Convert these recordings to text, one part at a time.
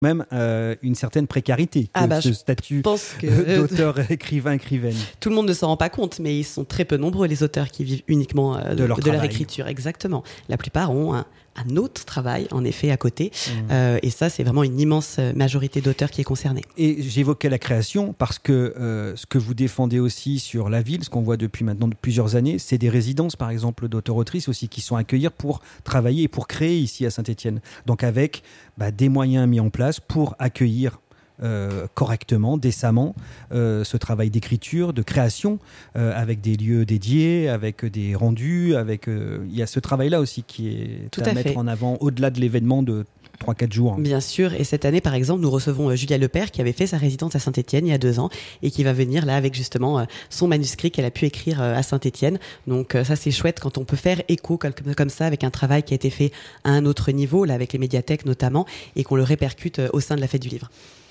même une certaine précarité ce statut d'auteur, écrivain, écrivaine. Tout le monde ne s'en rend pas compte, mais ils sont très peu nombreux, les auteurs qui vivent uniquement de leur écriture. Exactement. La plupart ont un autre travail, en effet, à côté. Et ça, c'est vraiment une immense majorité d'auteurs qui est concernée. Et j'évoquais la création parce que ce que vous défendez aussi sur la ville, ce qu'on voit depuis maintenant plusieurs années, c'est des résidences, par exemple, d'auteurs-autrices aussi, qui sont accueillies pour travailler et pour créer ici à Saint-Étienne. Donc avec des moyens mis en place pour accueillir correctement, décemment, ce travail d'écriture, de création, avec des lieux dédiés, avec des rendus, il y a ce travail-là aussi qui est tout à mettre en avant au-delà de l'événement de 3-4 jours. Bien sûr, et cette année par exemple nous recevons Julia Lepère qui avait fait sa résidence à Saint-Étienne il y a 2 ans et qui va venir là avec justement son manuscrit qu'elle a pu écrire à Saint-Étienne. Donc ça c'est chouette quand on peut faire écho comme ça avec un travail qui a été fait à un autre niveau, là avec les médiathèques notamment, et qu'on le répercute au sein de la fête du livre.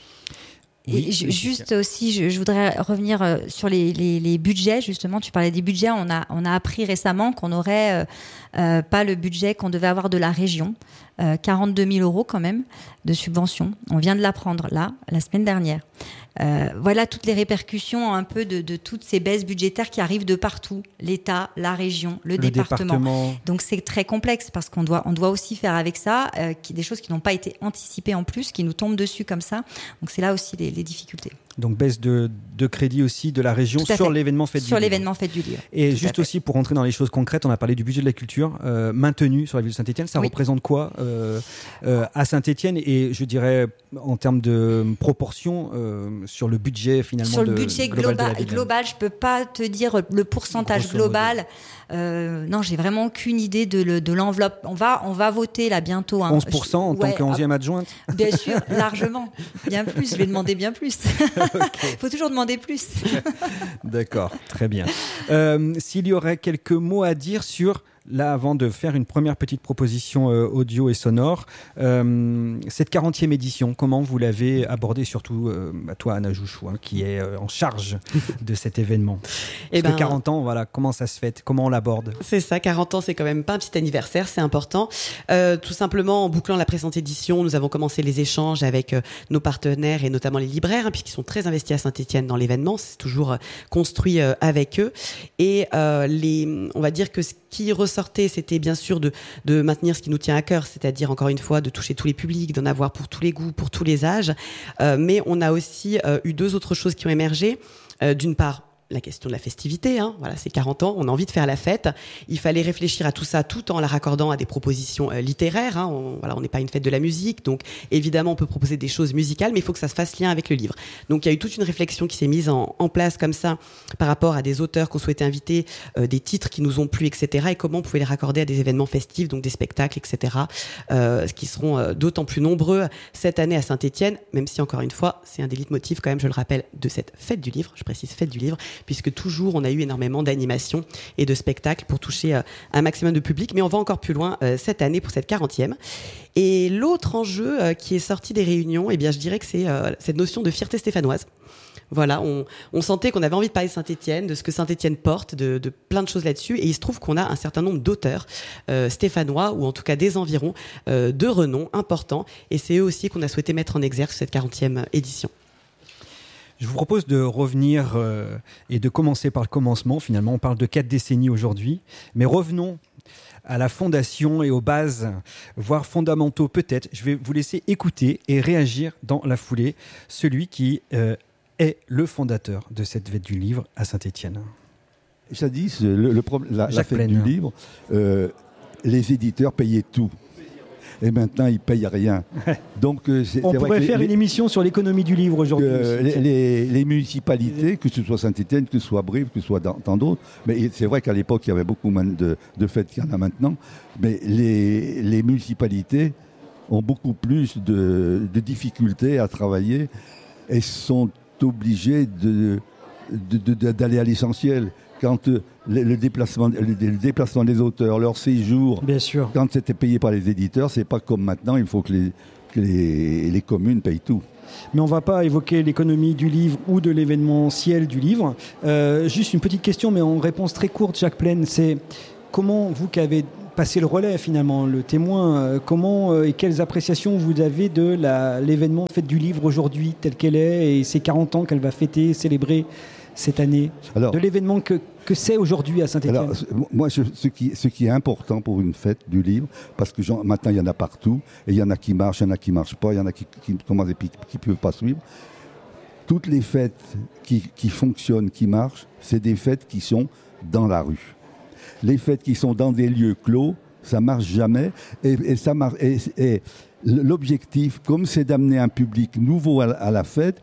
Et juste aussi, je voudrais revenir sur les budgets. Justement, tu parlais des budgets. On a appris récemment qu'on n'aurait pas le budget qu'on devait avoir de la région. 42 000 € quand même de subvention. On vient de l'apprendre là, la semaine dernière. Voilà toutes les répercussions un peu de toutes ces baisses budgétaires qui arrivent de partout. L'État, la région, le département. Donc c'est très complexe parce qu'on doit aussi faire avec ça des choses qui n'ont pas été anticipées en plus, qui nous tombent dessus comme ça. Donc c'est là aussi les difficultés. Donc baisse de crédit aussi de la région sur l'événement Fête du Livre. Sur l'événement Fête du Livre. Et juste aussi pour rentrer dans les choses concrètes, on a parlé du budget de la culture maintenu sur la ville de Saint-Étienne. Ça représente quoi à Saint-Étienne et je dirais en termes de proportion sur le budget finalement sur le budget global, je peux pas te dire le pourcentage global. Non, j'ai vraiment aucune idée de l'enveloppe. On va voter là bientôt. 11% en tant que 11e adjointe. Bien sûr, largement. Bien plus. Je vais demander bien plus. Il faut toujours demander plus. D'accord, très bien. S'il y aurait quelques mots à dire sur, là, avant de faire une première petite proposition audio et sonore, cette 40e édition, comment vous l'avez abordée, surtout toi, Anna Jouchou, qui est en charge de cet événement. Parce que 40 ans, voilà, comment ça se fait, comment on l'aborde? C'est ça, 40 ans, c'est quand même pas un petit anniversaire, c'est important. Tout simplement, en bouclant la précédente édition, nous avons commencé les échanges avec nos partenaires et notamment les libraires, puisqu'ils sont très investis à Saint-Étienne dans l'événement. C'est toujours construit avec eux. Et on va dire que ce qui ressortait, c'était bien sûr de maintenir ce qui nous tient à cœur, c'est-à-dire encore une fois de toucher tous les publics, d'en avoir pour tous les goûts, pour tous les âges. Mais on a aussi eu 2 autres choses qui ont émergé. D'une part, la question de la festivité, voilà, c'est 40 ans, on a envie de faire la fête. Il fallait réfléchir à tout ça tout en la raccordant à des propositions littéraires. On n'est pas une fête de la musique, donc évidemment on peut proposer des choses musicales, mais il faut que ça se fasse lien avec le livre. Donc il y a eu toute une réflexion qui s'est mise en place comme ça par rapport à des auteurs qu'on souhaitait inviter, des titres qui nous ont plu, etc. Et comment on pouvait les raccorder à des événements festifs, donc des spectacles, etc. Qui seront d'autant plus nombreux cette année à Saint-Étienne, même si encore une fois c'est un des leitmotifs quand même, je le rappelle, de cette fête du livre. Je précise fête du livre, puisque toujours on a eu énormément d'animations et de spectacles pour toucher un maximum de public, mais on va encore plus loin cette année pour cette 40e. Et l'autre enjeu qui est sorti des réunions, je dirais que c'est cette notion de fierté stéphanoise. Voilà, on sentait qu'on avait envie de parler de Saint-Étienne, de ce que Saint-Étienne porte, de plein de choses là-dessus, et il se trouve qu'on a un certain nombre d'auteurs stéphanois, ou en tout cas des environs, de renom important, et c'est eux aussi qu'on a souhaité mettre en exergue cette 40e édition. Je vous propose de revenir et de commencer par le commencement. Finalement, on parle de 4 décennies aujourd'hui. Mais revenons à la fondation et aux bases, voire fondamentaux peut-être. Je vais vous laisser écouter et réagir dans la foulée. Celui qui est le fondateur de cette fête du livre à Saint-Étienne. Jadis, la fête du livre, les éditeurs payaient tout. Et maintenant, ils ne payent rien. Donc, on pourrait faire une émission sur l'économie du livre aujourd'hui. Les municipalités, que ce soit Saint-Étienne, que ce soit Brive, que ce soit tant d'autres, mais c'est vrai qu'à l'époque, il y avait beaucoup moins de fêtes qu'il y en a maintenant, mais les municipalités ont beaucoup plus de difficultés à travailler et sont obligées d'aller à l'essentiel. Quand le déplacement des auteurs, leur séjour, bien sûr, quand c'était payé par les éditeurs, c'est pas comme maintenant, il faut que les communes payent tout. Mais on ne va pas évoquer l'économie du livre ou de l'événementiel du livre. Juste une petite question, mais en réponse très courte, Jacques Plaine, c'est comment vous qui avez passer le relais finalement, le témoin. Comment et quelles appréciations vous avez de l'événement Fête du Livre aujourd'hui, tel qu'elle est, et ces 40 ans qu'elle va fêter, célébrer cette année, de l'événement que c'est aujourd'hui à Saint-Étienne? Alors, moi, ce qui est important pour une fête du livre, parce que maintenant, il y en a partout, et il y en a qui marchent, il y en a qui ne marchent pas, il y en a qui commencent et qui ne peuvent pas suivre. Toutes les fêtes qui fonctionnent, qui marchent, c'est des fêtes qui sont dans la rue. Les fêtes qui sont dans des lieux clos, ça ne marche jamais. Et ça marche. Et l'objectif, comme c'est d'amener un public nouveau à la fête,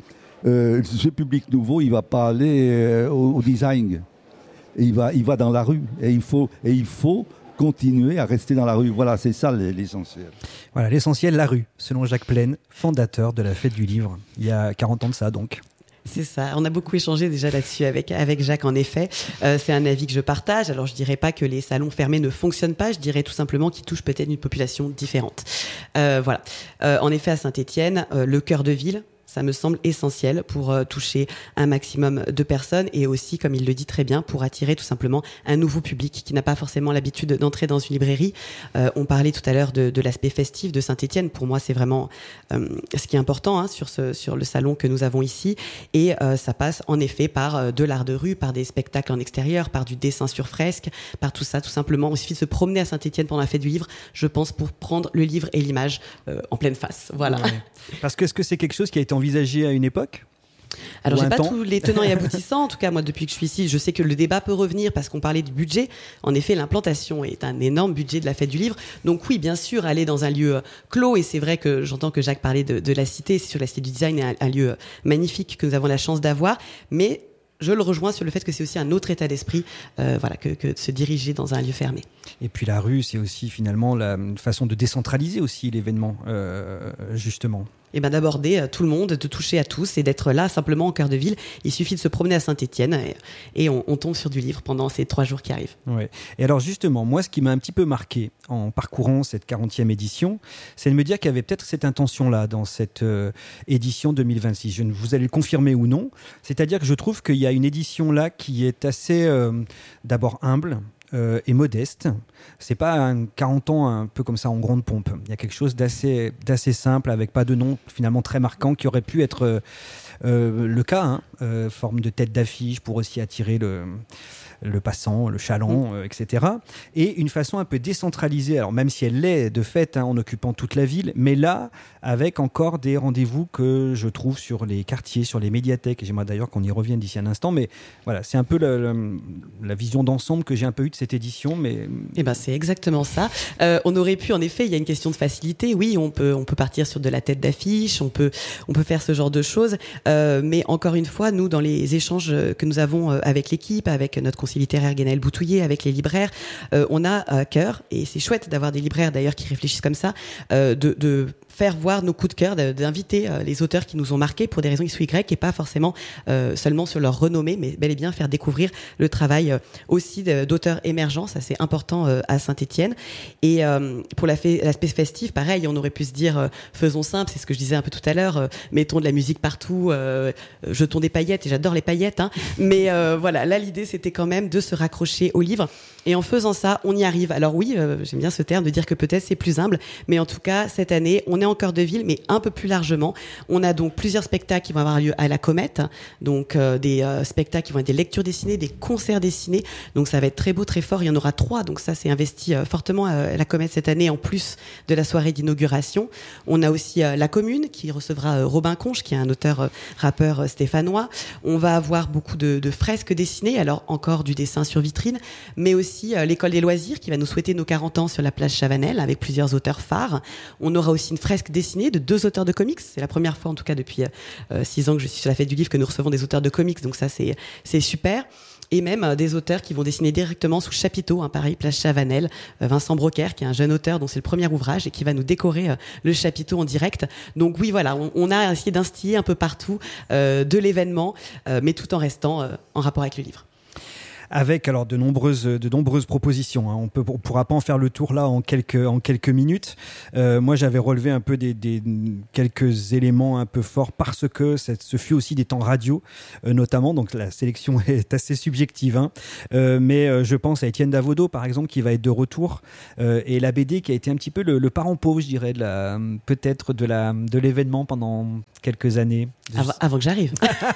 ce public nouveau, il ne va pas aller au design. Il va dans la rue. Et il faut continuer à rester dans la rue. Voilà, c'est ça l'essentiel. Voilà, l'essentiel, la rue, selon Jacques Plaine, fondateur de la Fête du Livre. Il y a 40 ans de ça, donc. C'est ça. On a beaucoup échangé déjà là-dessus avec Jacques, en effet. C'est un avis que je partage. Alors, je dirais pas que les salons fermés ne fonctionnent pas. Je dirais tout simplement qu'ils touchent peut-être une population différente. Voilà. En effet, à Saint-Étienne, le cœur de ville, ça me semble essentiel pour toucher un maximum de personnes et aussi, comme il le dit très bien, pour attirer tout simplement un nouveau public qui n'a pas forcément l'habitude d'entrer dans une librairie. On parlait tout à l'heure de l'aspect festif de Saint-Étienne. Pour moi, c'est vraiment ce qui est important sur le salon que nous avons ici. Et ça passe en effet par de l'art de rue, par des spectacles en extérieur, par du dessin sur fresque, par tout ça, tout simplement. Il suffit de se promener à Saint-Étienne pendant la Fête du Livre, je pense, pour prendre le livre et l'image en pleine face. Voilà. Ouais. Parce que est-ce que c'est quelque chose qui a été envisagé à une époque? Alors, j'ai pas tous les tenants et aboutissants. En tout cas, moi, depuis que je suis ici, je sais que le débat peut revenir parce qu'on parlait du budget. En effet, l'implantation est un énorme budget de la Fête du Livre. Donc oui, bien sûr, aller dans un lieu clos. Et c'est vrai que j'entends que Jacques parlait de la Cité. C'est sur la Cité du Design, un lieu magnifique que nous avons la chance d'avoir. Mais je le rejoins sur le fait que c'est aussi un autre état d'esprit que de se diriger dans un lieu fermé. Et puis la rue, c'est aussi finalement une façon de décentraliser aussi l'événement, justement. Et d'aborder tout le monde, de toucher à tous et d'être là simplement au cœur de ville. Il suffit de se promener à Saint-Étienne et on tombe sur du livre pendant ces 3 jours qui arrivent. Ouais. Et alors justement, moi ce qui m'a un petit peu marqué en parcourant cette 40e édition, c'est de me dire qu'il y avait peut-être cette intention-là dans cette édition 2026. Vous allez le confirmer ou non. C'est-à-dire que je trouve qu'il y a une édition là qui est assez d'abord humble, et modeste. C'est pas 40 ans un peu comme ça en grande pompe. Il y a quelque chose d'assez simple, avec pas de nom finalement très marquant, qui aurait pu être le cas, forme de tête d'affiche pour aussi attirer le passant, le chaland, etc. Et une façon un peu décentralisée, alors même si elle l'est de fait, en occupant toute la ville, mais là, avec encore des rendez-vous que je trouve sur les quartiers, sur les médiathèques, et j'aimerais d'ailleurs qu'on y revienne d'ici un instant, mais voilà, c'est un peu la vision d'ensemble que j'ai un peu eue de cette édition. Mais... c'est exactement ça. On aurait pu, en effet, il y a une question de facilité, oui, on peut partir sur de la tête d'affiche, on peut faire ce genre de choses, mais encore une fois, nous, dans les échanges que nous avons avec l'équipe, avec notre conseiller littéraire Guénaël Boutouillet, avec les libraires, on a à cœur, et c'est chouette d'avoir des libraires d'ailleurs qui réfléchissent comme ça, de faire voir nos coups de cœur, d'inviter les auteurs qui nous ont marqués pour des raisons X ou Y, et pas forcément seulement sur leur renommée, mais bel et bien faire découvrir le travail aussi d'auteurs émergents. Ça, c'est important à Saint-Étienne. Et pour l'aspect festif, pareil, on aurait pu se dire faisons simple, c'est ce que je disais un peu tout à l'heure, mettons de la musique partout, jetons des paillettes, et j'adore les paillettes, mais voilà, là l'idée c'était quand même de se raccrocher au livre, et en faisant ça on y arrive. Alors oui, j'aime bien ce terme de dire que peut-être c'est plus humble, mais en tout cas cette année on est en cœur de ville, mais un peu plus largement. On a donc plusieurs spectacles qui vont avoir lieu à la Comète, donc des spectacles qui vont être des lectures dessinées, des concerts dessinés, donc ça va être très beau, très fort. Il y en aura 3, donc ça c'est investi fortement à la Comète cette année, en plus de la soirée d'inauguration. On a aussi la Commune qui recevra Robin Conche, qui est un auteur rappeur stéphanois. On va avoir beaucoup de fresques dessinées, alors encore du dessin sur vitrine, mais aussi l'école des loisirs qui va nous souhaiter nos 40 ans sur la place Chavanel avec plusieurs auteurs phares. On aura aussi une fresque dessinée de 2 auteurs de comics. C'est la première fois, en tout cas depuis 6 ans que je suis sur la Fête du Livre, que nous recevons des auteurs de comics, donc ça c'est super. Et même des auteurs qui vont dessiner directement sous chapiteau, pareil, place Chavanel, Vincent Brocaire, qui est un jeune auteur dont c'est le premier ouvrage et qui va nous décorer le chapiteau en direct. Donc oui, voilà, on a essayé d'instiller un peu partout de l'événement, mais tout en restant en rapport avec le livre. avec alors de nombreuses propositions. On pourra pas en faire le tour là en quelques minutes. Moi, j'avais relevé un peu quelques éléments un peu forts parce que ce fut aussi des temps radio, notamment. Donc la sélection est assez subjective, mais je pense à Étienne Davodo, par exemple, qui va être de retour, et la BD qui a été un petit peu le parent pauvre, je dirais, peut-être de l'événement pendant quelques années. Avant que j'arrive.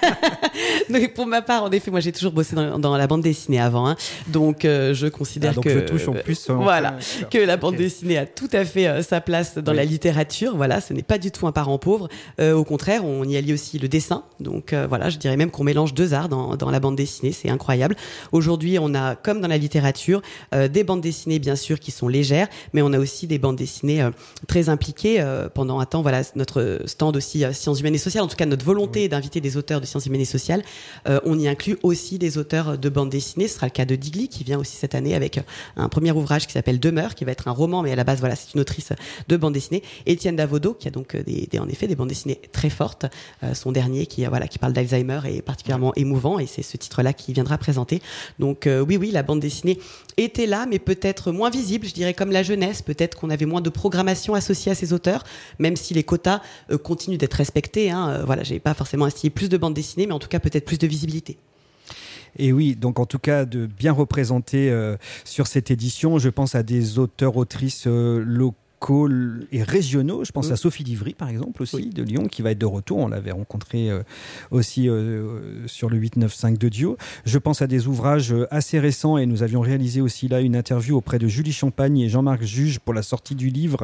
Donc, pour ma part, en effet, moi j'ai toujours bossé dans la bande dessinée avant, donc je considère donc que je touche en plus. Que la bande dessinée a tout à fait sa place dans la littérature. Voilà, ce n'est pas du tout un parent pauvre. Au contraire, on y allie aussi le dessin. Donc je dirais même qu'on mélange deux arts dans la bande dessinée. C'est incroyable. Aujourd'hui, on a, comme dans la littérature, des bandes dessinées bien sûr qui sont légères, mais on a aussi des bandes dessinées très impliquées. Pendant un temps, notre stand aussi sciences humaines et sociales, en tout cas notre volonté d'inviter des auteurs de sciences humaines et sociales. On y inclut aussi des auteurs de bande dessinée. Ce sera le cas de Digli, qui vient aussi cette année avec un premier ouvrage qui s'appelle Demeure, qui va être un roman, mais à la base, c'est une autrice de bande dessinée. Étienne Davodo, qui a donc en effet des bandes dessinées très fortes. Son dernier qui parle d'Alzheimer est particulièrement émouvant, et c'est ce titre-là qui viendra présenter. Donc oui, la bande dessinée était là, mais peut-être moins visible, je dirais, comme la jeunesse. Peut-être qu'on avait moins de programmation associée à ces auteurs, même si les quotas continuent d'être respectés. J'ai pas forcément instillé plus de bandes dessinées, mais en tout cas peut-être plus de visibilité. Et oui, donc en tout cas de bien représenter sur cette édition, je pense à des auteurs-autrices locaux et régionaux. Je pense à Sophie Divry, par exemple, aussi, de Lyon, qui va être de retour. On l'avait rencontrée aussi sur le 895 de Dio. Je pense à des ouvrages assez récents, et nous avions réalisé aussi là une interview auprès de Julie Champagne et Jean-Marc Juge pour la sortie du livre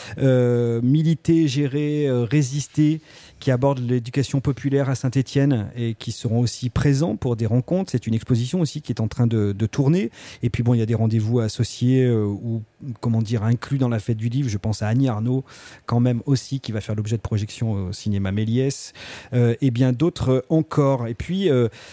Militer, gérer, résister, qui aborde l'éducation populaire à Saint-Étienne et qui seront aussi présents pour des rencontres. C'est une exposition aussi qui est en train de tourner. Et puis il y a des rendez-vous associés ou inclus dans la fête du livre. Je pense à Annie Arnaud, quand même aussi, qui va faire l'objet de projections au cinéma Méliès, et bien d'autres encore. Et puis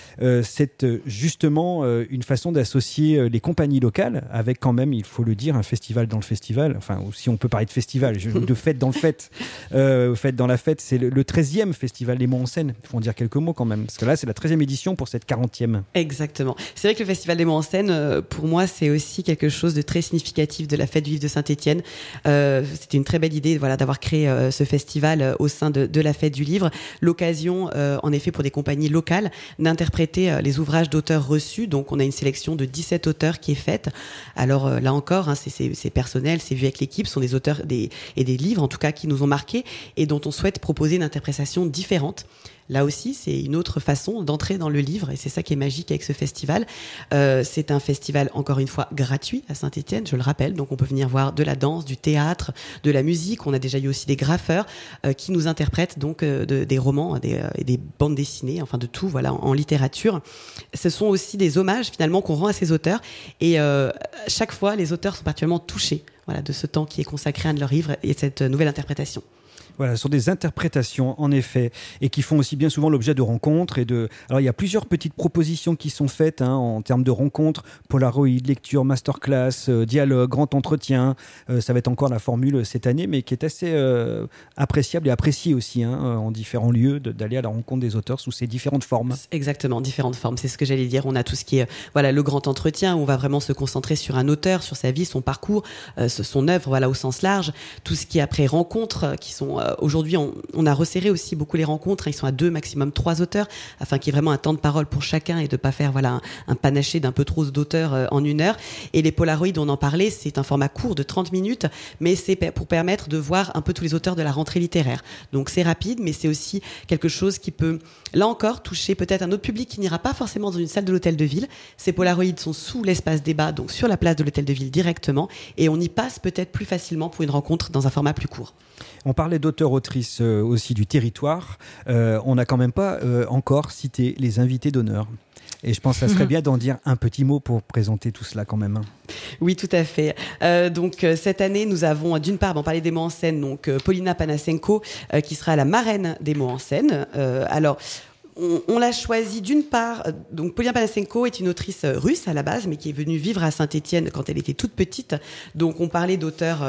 c'est justement une façon d'associer les compagnies locales avec, quand même, il faut le dire, un festival dans le festival. Enfin, si on peut parler de festival, de fête dans le fête, fête dans la fête, c'est le 13e festival des mots en scène. Il faut en dire quelques mots quand même, parce que là c'est la 13e édition pour cette 40e. Exactement. C'est vrai que le festival des mots en scène, pour moi, c'est aussi quelque chose de très significatif de la fête du livre de Saint-Étienne. C'était une très belle idée, d'avoir créé ce festival au sein de la fête du livre. L'occasion, en effet, pour des compagnies locales, d'interpréter les ouvrages d'auteurs reçus. Donc on a une sélection de 17 auteurs qui est faite. Alors là encore, c'est personnel, c'est vu avec l'équipe, ce sont des auteurs et des livres en tout cas qui nous ont marqués et dont on souhaite proposer une interprétation différente. Là aussi, c'est une autre façon d'entrer dans le livre, et c'est ça qui est magique avec ce festival. C'est un festival, encore une fois, gratuit à Saint-Étienne, je le rappelle. Donc on peut venir voir de la danse, du théâtre, de la musique. On a déjà eu aussi des graffeurs qui nous interprètent donc des romans et des bandes dessinées, enfin de tout, en littérature. Ce sont aussi des hommages finalement qu'on rend à ces auteurs, et chaque fois, les auteurs sont particulièrement touchés de ce temps qui est consacré à un de leurs livres et de cette nouvelle interprétation. Voilà, ce sont des interprétations, en effet, et qui font aussi bien souvent l'objet de rencontres. Alors, il y a plusieurs petites propositions qui sont faites en termes de rencontres, Polaroid, lecture, masterclass, dialogue, grand entretien. Ça va être encore la formule cette année, mais qui est assez appréciable et appréciée aussi en différents lieux, d'aller à la rencontre des auteurs sous ces différentes formes. Exactement, différentes formes, c'est ce que j'allais dire. On a tout ce qui est le grand entretien, où on va vraiment se concentrer sur un auteur, sur sa vie, son parcours, son œuvre au sens large. Tout ce qui est après rencontres, qui sont... Aujourd'hui, on a resserré aussi beaucoup les rencontres. Ils sont à 2, maximum 3 auteurs, afin qu'il y ait vraiment un temps de parole pour chacun et de pas faire un panaché d'un peu trop d'auteurs en 1 heure. Et les Polaroids, on en parlait, c'est un format court de 30 minutes, mais c'est pour permettre de voir un peu tous les auteurs de la rentrée littéraire. Donc c'est rapide, mais c'est aussi quelque chose qui peut, là encore, toucher peut-être un autre public qui n'ira pas forcément dans une salle de l'Hôtel de Ville. Ces Polaroids sont sous l'espace débat, donc sur la place de l'Hôtel de Ville directement, et on y passe peut-être plus facilement pour une rencontre dans un format plus court. On parlait d'auteurs-autrices aussi du territoire. On n'a quand même pas encore cité les invités d'honneur. Et je pense que ça serait bien d'en dire un petit mot pour présenter tout cela quand même. Oui, tout à fait. Donc cette année, nous avons d'une part, on parlait des mots en scène, donc Paulina Panasenko qui sera la marraine des mots en scène. Alors, on l'a choisie d'une part, donc Paulina Panasenko est une autrice russe à la base, mais qui est venue vivre à Saint-Étienne quand elle était toute petite. Donc on parlait d'auteurs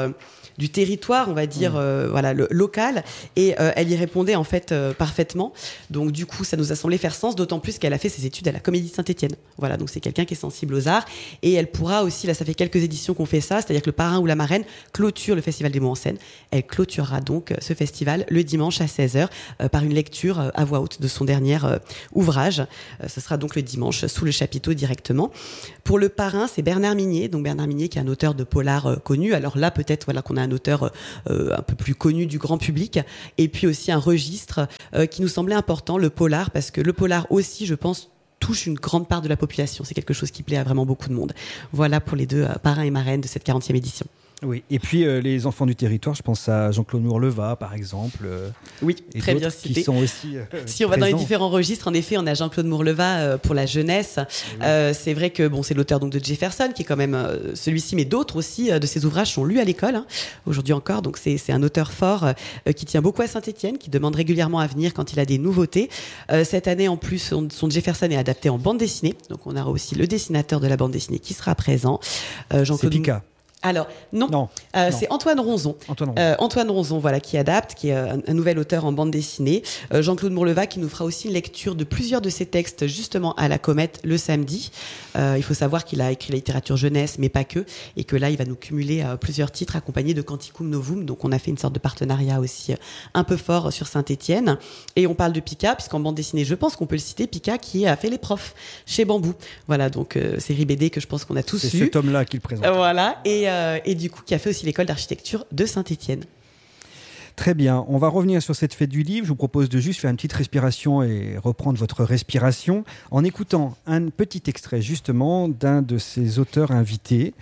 du territoire, on va dire, local, et elle y répondait en fait parfaitement. Donc du coup, ça nous a semblé faire sens, d'autant plus qu'elle a fait ses études à la Comédie de Saint-Étienne. Voilà, donc c'est quelqu'un qui est sensible aux arts, et elle pourra aussi, là ça fait quelques éditions qu'on fait ça, c'est-à-dire que le parrain ou la marraine clôture le Festival des mots en scène. Elle clôturera donc ce festival le dimanche à 16h par une lecture à voix haute de son dernier ouvrage. Ce sera donc le dimanche sous le chapiteau directement. Pour le parrain, c'est Bernard Minier, donc Bernard Minier qui est un auteur de polar connu. Alors là, peut-être qu'on a un auteur un peu plus connu du grand public, et puis aussi un registre qui nous semblait important, le polar, parce que le polar aussi, je pense, touche une grande part de la population. C'est quelque chose qui plaît à vraiment beaucoup de monde. Voilà pour les deux parrains et marraines de cette 40e édition. Oui, et puis les enfants du territoire, je pense à Jean-Claude Mourleva, par exemple. Oui, très bien cité. Qui sont aussi si on va dans les différents registres, en effet, on a Jean-Claude Mourleva pour la jeunesse. Oui. C'est vrai que c'est l'auteur donc de Jefferson, qui est quand même celui-ci, mais d'autres aussi de ses ouvrages sont lus à l'école, aujourd'hui encore. Donc c'est un auteur fort qui tient beaucoup à Saint-Étienne, qui demande régulièrement à venir quand il a des nouveautés. Cette année, en plus, son Jefferson est adapté en bande dessinée. Donc on aura aussi le dessinateur de la bande dessinée qui sera présent. C'est Pika. Alors, non. C'est Antoine Ronzon. Antoine Ronzon, voilà, qui adapte, qui est un nouvel auteur en bande dessinée. Jean-Claude Mourleva, qui nous fera aussi une lecture de plusieurs de ses textes, justement, à la Comète, le samedi. Il faut savoir qu'il a écrit la littérature jeunesse, mais pas que, et que là, il va nous cumuler plusieurs titres accompagnés de Canticum Novum. Donc, on a fait une sorte de partenariat aussi un peu fort sur Saint-Étienne. Et on parle de Pika, puisqu'en bande dessinée, je pense qu'on peut le citer, Pika, qui a fait Les Profs chez Bambou. Voilà, donc, série BD que je pense qu'on a tous lu. C'est cet homme-là qui le présente. Voilà, et du coup qui a fait aussi l'école d'architecture de Saint-Étienne. Très bien, on va revenir sur cette fête du livre. Je vous propose de juste faire une petite respiration et reprendre votre respiration en écoutant un petit extrait justement d'un de ces auteurs invités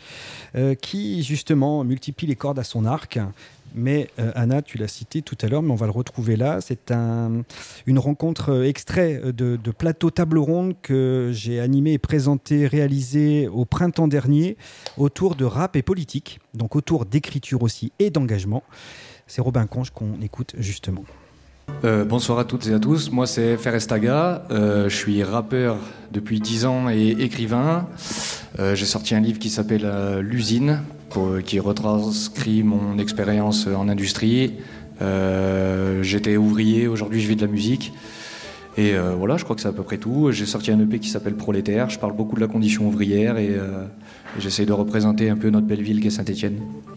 qui justement multiplie les cordes à son arc. Mais Anna, tu l'as cité tout à l'heure, mais on va le retrouver là. C'est une rencontre extrait de plateau table ronde que j'ai animé et présenté, réalisé au printemps dernier autour de rap et politique, donc autour d'écriture aussi et d'engagement. C'est Robin Conche qu'on écoute justement. Bonsoir à toutes et à tous, moi c'est Ferestaga, je suis rappeur depuis 10 ans et écrivain. J'ai sorti un livre qui s'appelle L'usine, qui retranscrit mon expérience en industrie. J'étais ouvrier, aujourd'hui je vis de la musique. Et voilà, je crois que c'est à peu près tout. J'ai sorti un EP qui s'appelle Prolétaire, je parle beaucoup de la condition ouvrière et j'essaie de représenter un peu notre belle ville qu'est Saint-Étienne.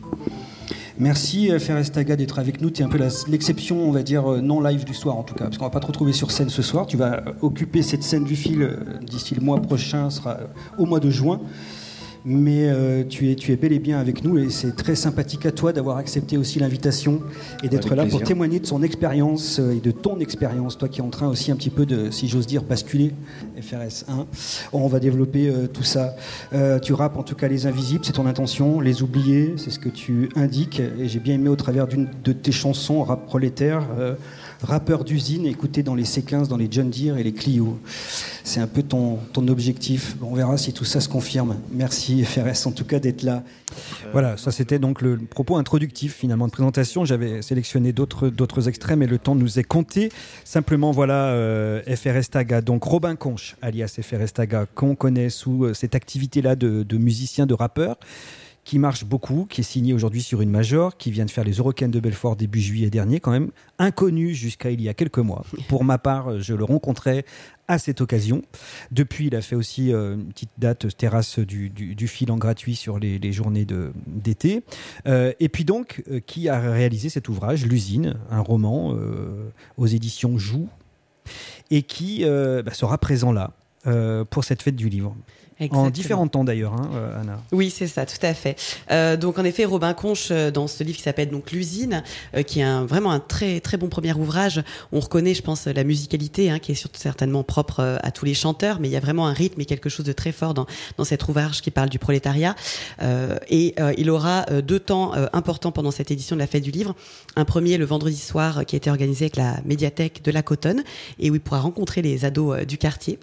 Merci Ferestaga d'être avec nous. Tu es un peu l'exception, on va dire, non live du soir en tout cas, parce qu'on ne va pas te retrouver sur scène ce soir. Tu vas occuper cette scène du fil d'ici le mois prochain, sera au mois de juin. Mais tu es bel et bien avec nous et c'est très sympathique à toi d'avoir accepté aussi l'invitation et d'être là pour témoigner de son expérience et de ton expérience, toi qui es en train aussi un petit peu de, si j'ose dire, basculer FRS 1. On va développer tout ça. Tu rappes en tout cas Les Invisibles, c'est ton intention, Les Oubliés, c'est ce que tu indiques et j'ai bien aimé au travers d'une de tes chansons, Rap Prolétaire, rappeur d'usine, écouté dans les C15, dans les John Deere et les Clio. C'est un peu ton objectif. On verra si tout ça se confirme. Merci FRS en tout cas d'être là. Voilà, ça c'était donc le propos introductif finalement de présentation. J'avais sélectionné d'autres extraits, mais le temps nous est compté. Simplement voilà, Ferestaga, donc Robin Conche, alias Ferestaga, qu'on connaît sous cette activité-là de musicien, de rappeur, qui marche beaucoup, qui est signé aujourd'hui sur une major, qui vient de faire les Eurocaines de Belfort début juillet dernier, quand même inconnu jusqu'à il y a quelques mois. Pour ma part, je le rencontrais à cette occasion. Depuis, il a fait aussi une petite date terrasse du fil en gratuit sur les journées d'été. Et puis donc, qui a réalisé cet ouvrage, L'usine, un roman aux éditions Joux, et qui sera présent là pour cette fête du livre. Exactement. En différents temps d'ailleurs, Anna. Oui, c'est ça, tout à fait. Donc en effet, Robin Conche, dans ce livre qui s'appelle donc L'usine, qui est vraiment un très très bon premier ouvrage. On reconnaît, je pense, la musicalité, qui est surtout certainement propre à tous les chanteurs, mais il y a vraiment un rythme et quelque chose de très fort dans cet ouvrage qui parle du prolétariat. Et il aura 2 temps importants pendant cette édition de la Fête du Livre. Un premier, le vendredi soir, qui a été organisé avec la médiathèque de la Cotonne, et où il pourra rencontrer les ados du quartier pour discuter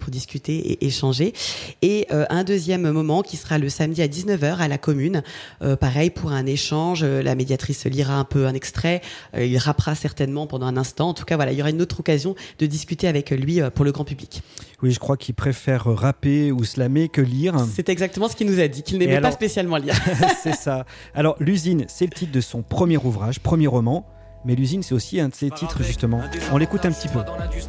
discuter et échanger. Et un deuxième moment qui sera le samedi à 19h à la commune. Pareil, pour un échange, la médiatrice lira un peu un extrait, il rappera certainement pendant un instant. En tout cas, voilà, il y aura une autre occasion de discuter avec lui pour le grand public. Oui, je crois qu'il préfère rapper ou slammer que lire. C'est exactement ce qu'il nous a dit, qu'il n'aimait pas spécialement lire. C'est ça. Alors, L'usine, c'est le titre de son premier ouvrage, premier roman. Mais L'usine, c'est aussi un de ses titres, justement. On l'écoute un petit peu.